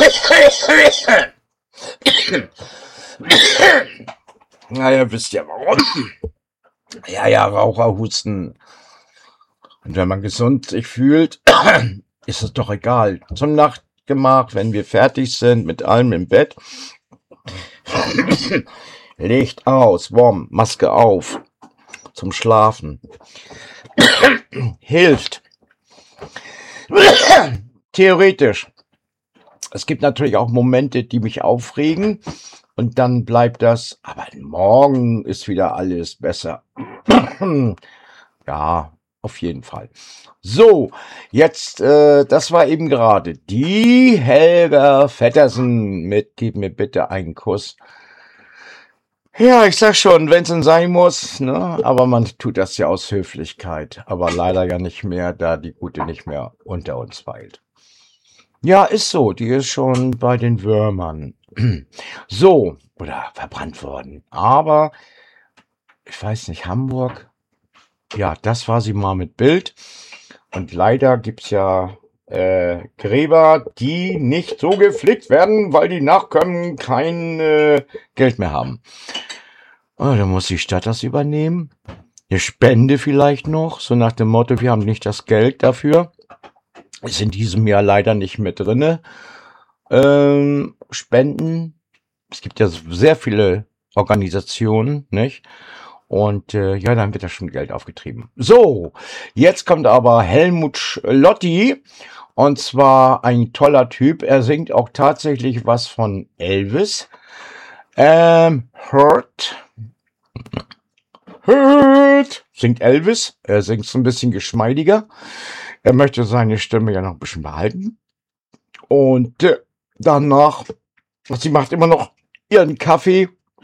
Naja, wisst ihr warum? Ja, Raucherhusten. Und wenn man gesund sich fühlt, ist es doch egal. Zum Nachtgemach, wenn wir fertig sind mit allem im Bett, Licht aus, warm, Maske auf, zum Schlafen. Hilft. Theoretisch. Es gibt natürlich auch Momente, die mich aufregen und dann bleibt das, aber morgen ist wieder alles besser. Ja, auf jeden Fall. So, jetzt, das war eben gerade die Helga Vettersen mit Gib mir bitte einen Kuss. Ja, ich sag schon, wenn es denn sein muss, ne? Aber man tut das ja aus Höflichkeit. Aber leider ja nicht mehr, da die Gute nicht mehr unter uns weilt. Ja, ist so, die ist schon bei den Würmern. So, oder verbrannt worden. Aber, ich weiß nicht, Hamburg. Ja, das war sie mal mit Bild. Und leider gibt's ja Gräber, die nicht so gepflegt werden, weil die Nachkommen kein Geld mehr haben. Oh, dann muss die Stadt das übernehmen. Eine Spende vielleicht noch, so nach dem Motto, wir haben nicht das Geld dafür. Ist in diesem Jahr leider nicht mit drinne. Spenden. Es gibt ja sehr viele Organisationen, nicht? Und ja, dann wird da schon Geld aufgetrieben. So, jetzt kommt aber Helmut Schlotti. Und zwar ein toller Typ. Er singt auch tatsächlich was von Elvis. Hurt. Singt Elvis. Er singt so ein bisschen geschmeidiger. Er möchte seine Stimme ja noch ein bisschen behalten. Und danach, sie macht immer noch ihren Kaffee